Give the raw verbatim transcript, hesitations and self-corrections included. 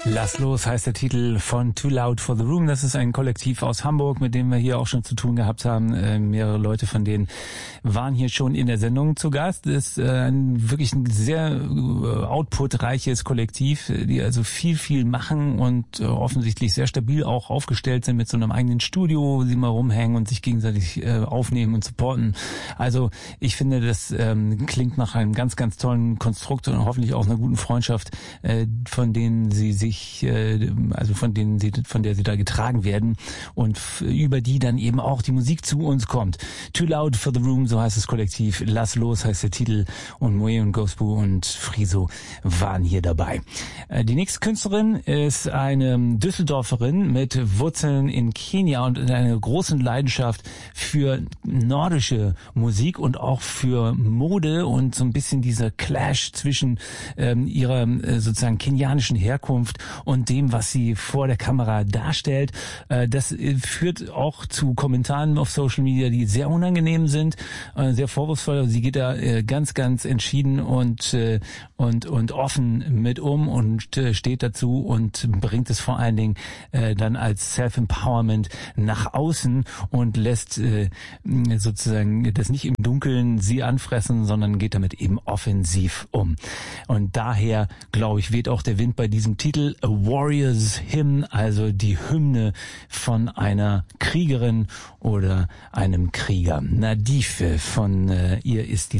Lass los heißt der Titel von Too Loud for the Room. Das ist ein Kollektiv aus Hamburg, mit dem wir hier auch schon zu tun gehabt haben. Äh, mehrere Leute von denen waren hier schon in der Sendung zu Gast. Das ist äh, ein wirklich ein sehr äh, outputreiches Kollektiv, die also viel, viel machen und äh, offensichtlich sehr stabil auch aufgestellt sind mit so einem eigenen Studio, wo sie mal rumhängen und sich gegenseitig äh, aufnehmen und supporten. Also ich finde, das ähm, klingt nach einem ganz, ganz tollen Konstrukt und hoffentlich auch einer guten Freundschaft, äh, von denen sie sich also von denen sie, von der sie da getragen werden und über die dann eben auch die Musik zu uns kommt. Too Loud for the Room, so heißt das Kollektiv. Lass los heißt der Titel und Moe und Ghostbu und Friso waren hier dabei. Die nächste Künstlerin ist eine Düsseldorferin mit Wurzeln in Kenia und einer großen Leidenschaft für nordische Musik und auch für Mode und so ein bisschen dieser Clash zwischen ähm, ihrer äh, sozusagen kenianischen Herkunft und dem, was sie vor der Kamera darstellt. Das führt auch zu Kommentaren auf Social Media, die sehr unangenehm sind, sehr vorwurfsvoll. Sie geht da ganz, ganz entschieden und und und offen mit um und steht dazu und bringt es vor allen Dingen dann als Self-Empowerment nach außen und lässt sozusagen das nicht im Dunkeln sie anfressen, sondern geht damit eben offensiv um. Und daher, glaube ich, weht auch der Wind bei diesem Titel A Warrior's Hymn, also die Hymne von einer Kriegerin oder einem Krieger. Nadife, von äh, ihr ist die